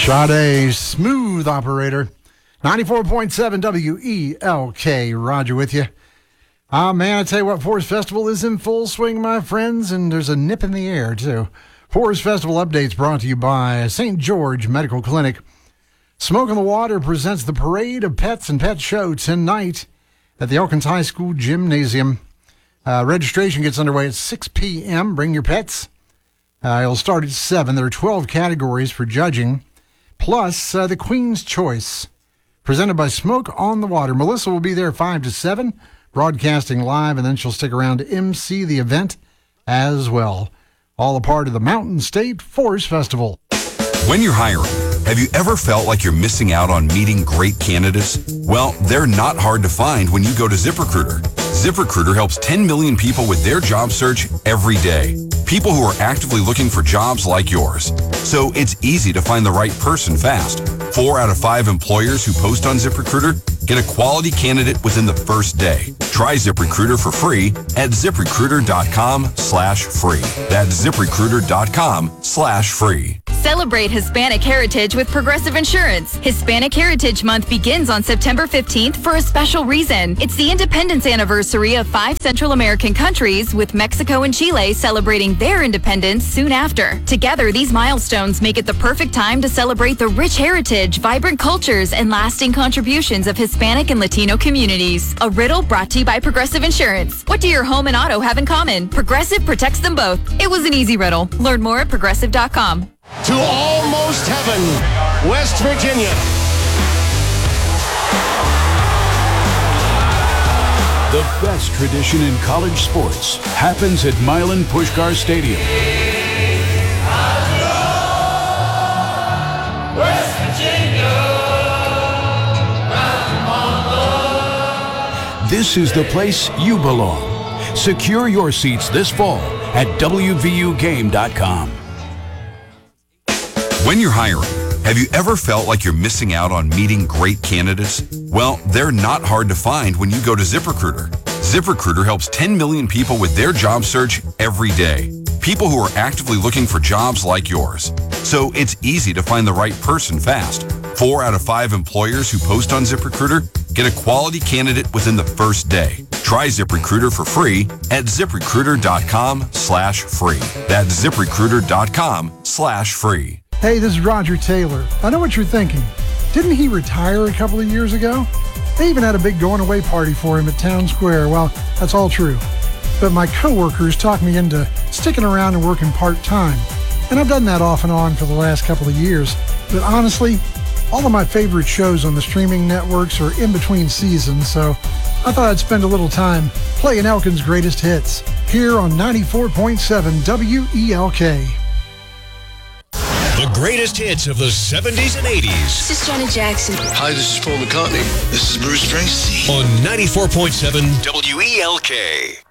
Sade, smooth operator. 94.7 WELK. Roger with you. Man, I tell you what, Forest Festival is in full swing, my friends, and there's a nip in the air, too. Forest Festival updates brought to you by St. George Medical Clinic. Smoke on the Water presents the Parade of Pets and Pet Show tonight at the Elkins High School Gymnasium. Registration gets underway at 6 p.m. Bring your pets. It'll start at 7. There are 12 categories for judging, plus the Queen's Choice, presented by Smoke on the Water. Melissa will be there 5 to 7, broadcasting live, and then she'll stick around to MC the event as well. All a part of the Mountain State Forest Festival. When you're hiring, have you ever felt like you're missing out on meeting great candidates? Well, they're not hard to find when you go to ZipRecruiter. ZipRecruiter helps 10 million people with their job search every day. People who are actively looking for jobs like yours. So it's easy to find the right person fast. 4 out of 5 employers who post on ZipRecruiter get a quality candidate within the first day. Try ZipRecruiter for free at ZipRecruiter.com/free. That's ZipRecruiter.com/free. Celebrate Hispanic Heritage with Progressive Insurance. Hispanic Heritage Month begins on September 15th for a special reason. It's the independence anniversary of 5 Central American countries, with Mexico and Chile celebrating their independence soon after. Together, these milestones make it the perfect time to celebrate the rich heritage, vibrant cultures, and lasting contributions of Hispanic and Latino communities. A riddle brought to you by Progressive Insurance. What do your home and auto have in common? Progressive protects them both. It was an easy riddle. Learn more at Progressive.com. To almost heaven, West Virginia. The best tradition in college sports happens at Milan Puskar Stadium. West Virginia. This is the place you belong. Secure your seats this fall at WVUGame.com. When you're hiring, have you ever felt like you're missing out on meeting great candidates? Well, they're not hard to find when you go to ZipRecruiter. ZipRecruiter helps 10 million people with their job search every day. People who are actively looking for jobs like yours. So it's easy to find the right person fast. 4 out of 5 employers who post on ZipRecruiter get a quality candidate within the first day. Try ZipRecruiter for free at ZipRecruiter.com/free. That's ZipRecruiter.com/free. Hey, this is Roger Taylor. I know what you're thinking. Didn't he retire a couple of years ago? They even had a big going-away party for him at Town Square. Well, that's all true. But my coworkers talked me into sticking around and working part-time. And I've done that off and on for the last couple of years. But honestly, all of my favorite shows on the streaming networks are in between seasons, so I thought I'd spend a little time playing Elkins' greatest hits here on 94.7 WELK. The greatest hits of the 70s and 80s. This is Janet Jackson. Hi, this is Paul McCartney. This is Bruce Springsteen. On 94.7 WELK.